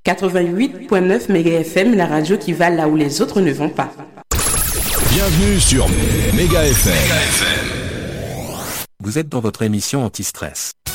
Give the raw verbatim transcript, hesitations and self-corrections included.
quatre-vingt-huit point neuf méga F M, la radio qui va là où les autres ne vont pas. Bienvenue sur Méga F M. Vous êtes dans votre émission anti-stress.